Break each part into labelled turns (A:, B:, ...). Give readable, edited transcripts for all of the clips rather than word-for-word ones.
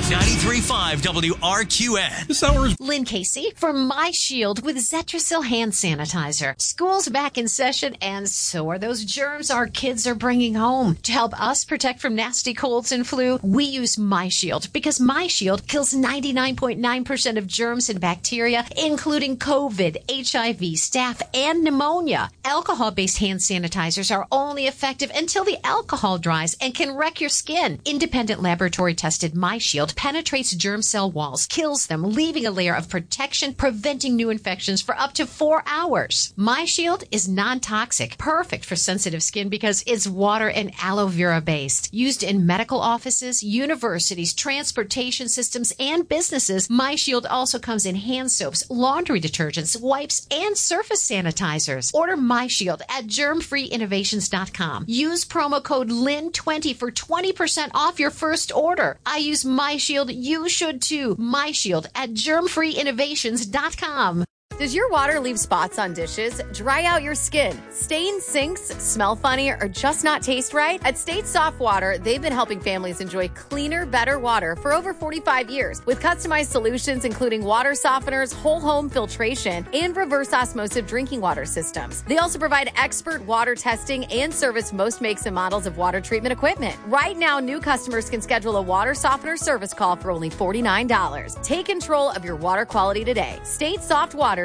A: 93.5 WRQN.
B: This hour is
C: Lynn Casey for My Shield with Zetrasil hand sanitizer. School's back in session, and so are those germs our kids are bringing home. To help us protect from nasty colds and flu, we use My Shield because My Shield kills 99.9% of germs and bacteria, including COVID, HIV, staph, and pneumonia. Alcohol-based hand sanitizers are only effective until the alcohol dries and can wreck your skin. Independent laboratory-tested My Shield penetrates germ cell walls, kills them, leaving a layer of protection, preventing new infections for up to 4 hours. My Shield is non-toxic, perfect for sensitive skin because it's water and aloe vera based. Used in medical offices, universities, transportation systems, and businesses, My Shield also comes in hand soaps, laundry detergents, wipes, and surface sanitizers. Order My Shield at germfreeinnovations.com. Use promo code LYN20 for 20% off your first order. I use My Shield. You should too. My Shield at germfreeinnovations.com.
D: Does your water leave spots on dishes, dry out your skin, stain sinks, smell funny, or just not taste right? At State Soft Water, they've been helping families enjoy cleaner, better water for over 45 years with customized solutions including water softeners, whole home filtration, and reverse osmosis drinking water systems. They also provide expert water testing and service most makes and models of water treatment equipment. Right now, new customers can schedule a water softener service call for only $49. Take control of your water quality today. StateSoftWater.com.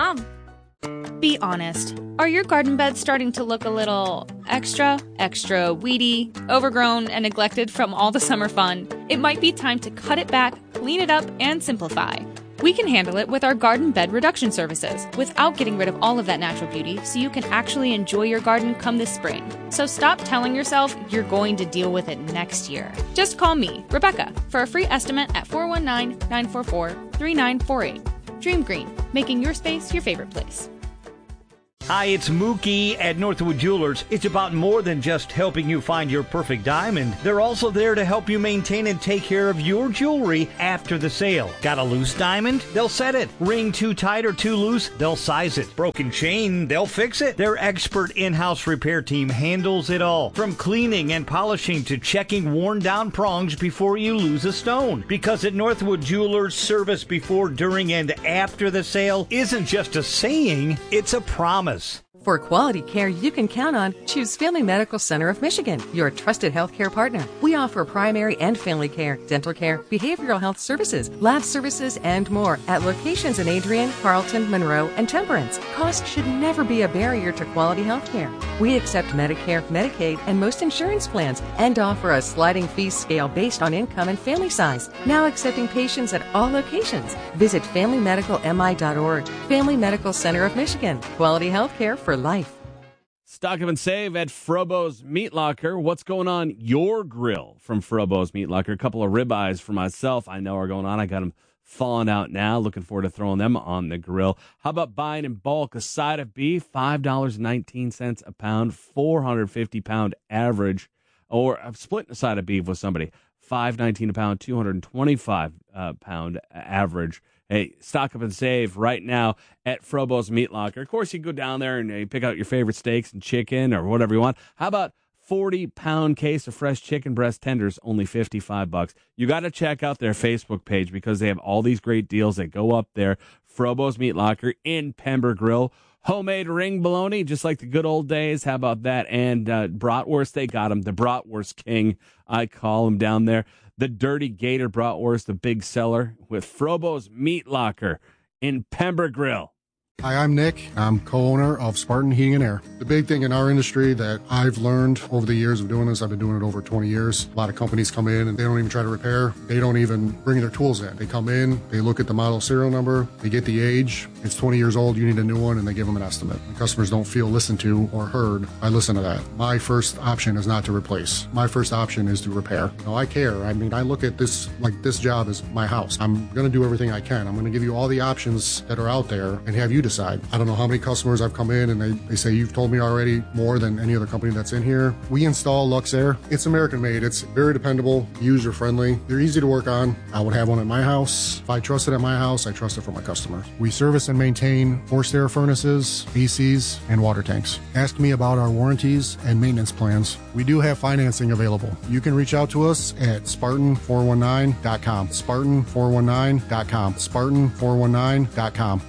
E: Be honest. Are your garden beds starting to look a little extra weedy, overgrown, and neglected from all the summer fun? It might be time to cut it back, clean it up, and simplify. We can handle it with our garden bed reduction services without getting rid of all of that natural beauty so you can actually enjoy your garden come this spring. So stop telling yourself you're going to deal with it next year. Just call me, Rebecca, for a free estimate at 419-944-3948. Dream Green, making your space your favorite place.
F: Hi, it's Mookie at Northwood Jewelers. It's about more than just helping you find your perfect diamond. They're also there to help you maintain and take care of your jewelry after the sale. Got a loose diamond? They'll set it. Ring too tight or too loose? They'll size it. Broken chain? They'll fix it. Their expert in-house repair team handles it all. From cleaning and polishing to checking worn down prongs before you lose a stone. Because at Northwood Jewelers, service before, during, and after the sale isn't just a saying, it's a promise.
G: For quality care you can count on, choose Family Medical Center of Michigan, your trusted healthcare partner. We offer primary and family care, dental care, behavioral health services, lab services, and more at locations in Adrian, Carlton, Monroe, and Temperance. Cost should never be a barrier to quality healthcare. We accept Medicare, Medicaid, and most insurance plans and offer a sliding fee scale based on income and family size. Now accepting patients at all locations. Visit FamilyMedicalMI.org. Family Medical Center of Michigan. Quality healthcare for life.
H: Stock up and save at Frobo's Meat Locker. What's going on your grill from Frobo's Meat Locker? A couple of ribeyes for myself I know are going on. I got them thawing out now. Looking forward to throwing them on the grill. How about buying in bulk a side of beef? $5.19 a pound, 450-pound average. Or splitting a side of beef with somebody. $5.19 a pound, 225-pound average. Hey, stock up and save right now at Frobo's Meat Locker. Of course, you can go down there and you pick out your favorite steaks and chicken or whatever you want. How about 40-pound case of fresh chicken breast tenders, only $55. You got to check out their Facebook page because they have all these great deals that go up there. Frobo's Meat Locker in Pembroke Grill. Homemade ring bologna, just like the good old days. How about that? And bratwurst, they got him. The bratwurst king, I call him down there. The Dirty Gator Bratwurst, the big seller, with Frobo's Meat Locker in Pembroke Grill.
I: Hi, I'm Nick. I'm co-owner of Spartan Heating and Air. The big thing in our industry that I've learned over the years of doing this, I've been doing it over 20 years. A lot of companies come in and they don't even try to repair. They don't even bring their tools in. They come in, they look at the model serial number, they get the age. It's 20 years old, you need a new one, and they give them an estimate. The customers don't feel listened to or heard. I listen to that. My first option is not to replace. My first option is to repair. You know, I care. I mean, I look at this like this job is my house. I'm going to do everything I can. I'm going to give you all the options that are out there and have you decide. I don't know how many customers I've come in and they say, you've told me already more than any other company that's in here. We install Luxair. It's American made. It's very dependable, user friendly. They're easy to work on. I would have one at my house. If I trust it at my house, I trust it for my customers. We service service and maintain forced air furnaces, ACs, and water tanks. Ask me about our warranties and maintenance plans. We do have financing available. You can reach out to us at Spartan419.com. Spartan419.com. Spartan419.com.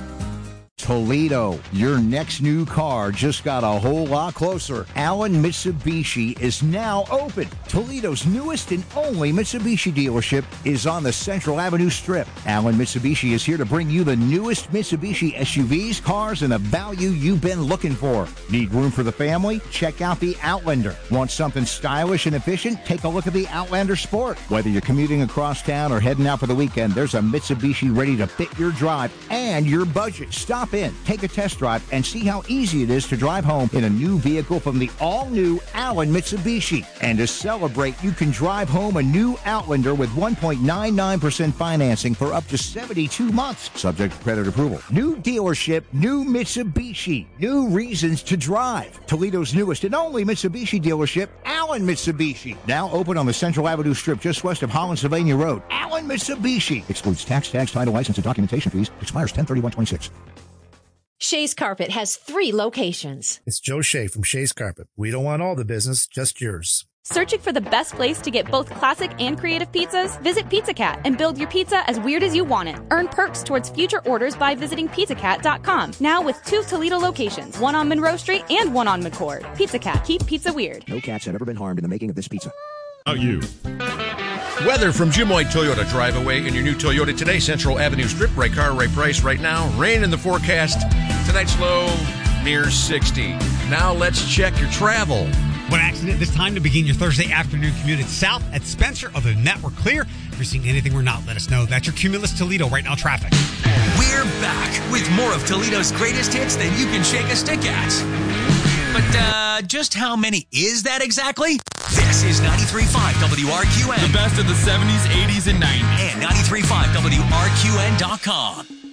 B: Toledo, your next new car just got a whole lot closer. Allen Mitsubishi is now open. Toledo's newest and only Mitsubishi dealership is on the Central Avenue Strip. Allen Mitsubishi is here to bring you the newest Mitsubishi SUVs, cars, and the value you've been looking for. Need room for the family? Check out the Outlander. Want something stylish and efficient? Take a look at the Outlander Sport. Whether you're commuting across town or heading out for the weekend, there's a Mitsubishi ready to fit your drive and your budget. Stop in, take a test drive, and see how easy it is to drive home in a new vehicle from the all-new Allen Mitsubishi. And to celebrate, you can drive home a new Outlander with 1.99% financing for up to 72 months, subject to credit approval. New dealership, new Mitsubishi, new reasons to drive. Toledo's newest and only Mitsubishi dealership, Allen Mitsubishi. Now open on the Central Avenue Strip just west of Holland-Sylvania Road. Allen Mitsubishi. Excludes tax, title, license, and documentation fees. Expires 10/31/26.
C: Shays Carpet has 3 locations.
J: It's Joe Shea from Shays Carpet. We don't want all the business, just yours.
E: Searching for the best place to get both classic and creative pizzas? Visit Pizza Cat and build your pizza as weird as you want it. Earn perks towards future orders by visiting pizzacat.com. Now with 2 Toledo locations, one on Monroe Street and one on McCord. Pizza Cat, keep pizza weird.
B: No cats have ever been harmed in the making of this pizza.
K: You. Weather from Jim White Toyota. Drive away in your new Toyota today. Central Avenue Strip. Right car, right price right now. Rain in the forecast. Tonight's low near 60. Now let's check your travel.
L: One accident this time to begin your Thursday afternoon commute. It's south at Spencer. Other than that, we're clear. If you're seeing anything we're not, let us know. That's your Cumulus Toledo right now traffic.
A: We're back with more of Toledo's greatest hits than you can shake a stick at. But just how many is that exactly? This is 93.5 WRQN.
M: The best of the 70s, 80s, and 90s.
A: And 93.5 WRQN.com.